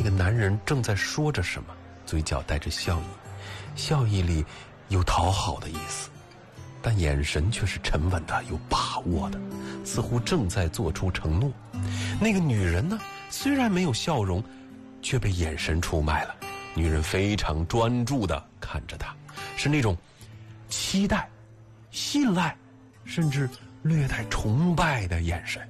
那个男人正在说着什么，嘴角带着笑意，笑意里有讨好的意思，但眼神却是沉稳的，有把握的，似乎正在做出承诺。那个女人呢，虽然没有笑容，却被眼神出卖了。女人非常专注地看着他，是那种期待、信赖，甚至略带崇拜的眼神。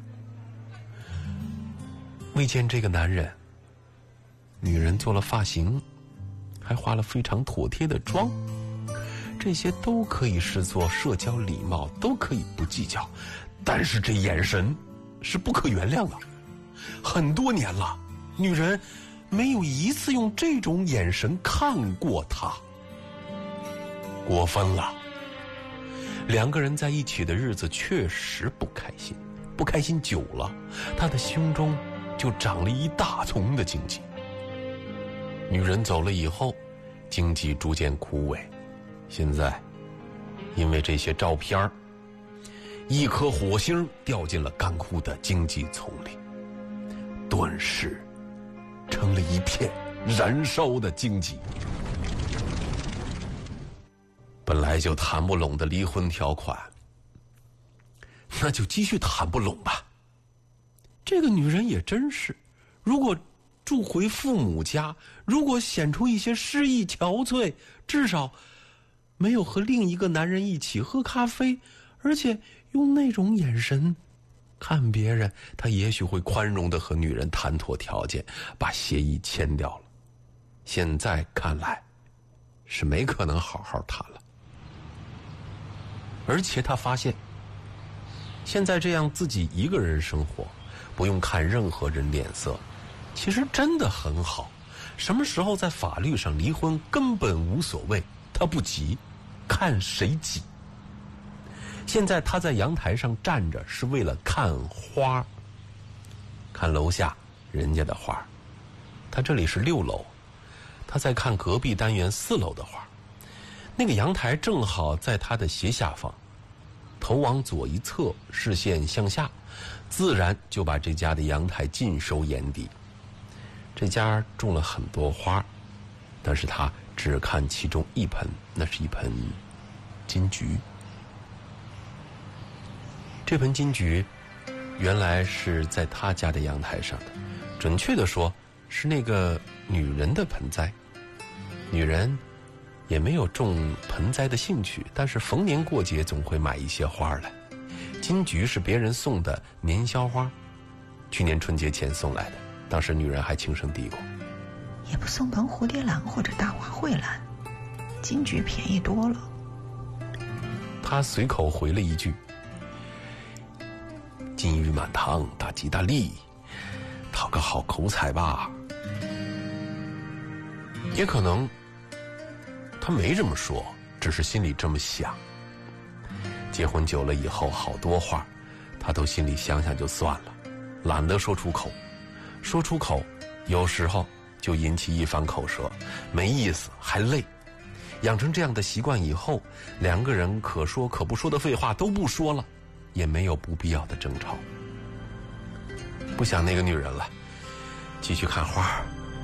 为见这个男人，女人做了发型，还化了非常妥帖的妆，这些都可以视作社交礼貌，都可以不计较，但是这眼神是不可原谅的。很多年了，女人没有一次用这种眼神看过他，过分了。两个人在一起的日子确实不开心，不开心久了，他的胸中就长了一大丛的荆棘。女人走了以后，荆棘逐渐枯萎，现在因为这些照片，一颗火星掉进了干枯的荆棘丛里，顿时成了一片燃烧的荆棘。本来就谈不拢的离婚条款，那就继续谈不拢吧。这个女人也真是，如果住回父母家，如果显出一些诗意憔悴，至少没有和另一个男人一起喝咖啡，而且用那种眼神看别人，她也许会宽容地和女人谈妥条件，把协议签掉了。现在看来是没可能好好谈了。而且她发现，现在这样自己一个人生活，不用看任何人脸色，其实真的很好。什么时候在法律上离婚根本无所谓，他不急，看谁急。现在他在阳台上站着，是为了看花，看楼下人家的花。他这里是6楼，他在看隔壁单元4楼的花。那个阳台正好在他的斜下方，头往左一侧，视线向下，自然就把这家的阳台尽收眼底。这家种了很多花，但是他只看其中一盆，那是一盆金桔。这盆金桔原来是在他家的阳台上的，准确的说是那个女人的盆栽。女人也没有种盆栽的兴趣，但是逢年过节总会买一些花来。金桔是别人送的年宵花，去年春节前送来的，当时女人还轻声嘀咕， 也不送盆蝴蝶兰或者大花蕙兰，金桔便宜多了。 他随口回了一句，金玉满堂，大吉大利，讨个好口彩吧。也可能他没这么说，只是心里这么想。结婚久了以后，好多话他都心里想想就算了，懒得说出口。说出口有时候就引起一番口舌，没意思还累。养成这样的习惯以后，两个人可说可不说的废话都不说了，也没有不必要的争吵。不想那个女人了，继续看花。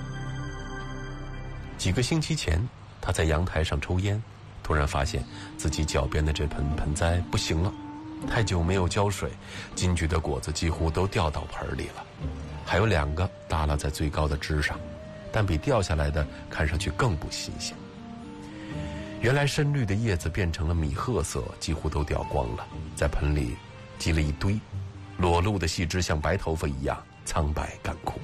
几个星期前，他在阳台上抽烟，突然发现自己脚边的这盆栽不行了，太久没有浇水，金桔的果子几乎都掉到盆里了，还有2个耷拉在最高的枝上，但比掉下来的看上去更不新鲜。原来深绿的叶子变成了米褐色，几乎都掉光了，在盆里积了一堆，裸露的细枝像白头发一样苍白干枯。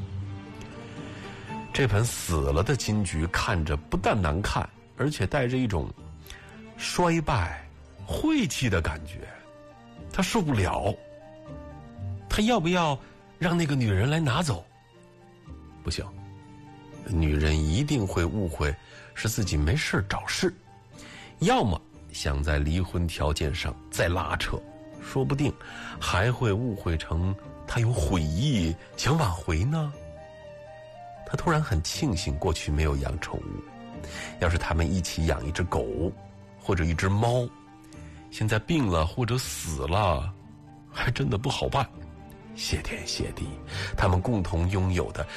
这盆死了的金桔看着不但难看，而且带着一种衰败晦气的感觉。他受不了，他要不要让那个女人来拿走？不行，女人一定会误会是自己没事找事，要么想在离婚条件上再拉扯，说不定还会误会成他有悔意想挽回呢。他突然很庆幸过去没有养宠物，要是他们一起养一只狗或者一只猫，现在病了或者死了还真的不好办。谢天谢地，他们共同拥有的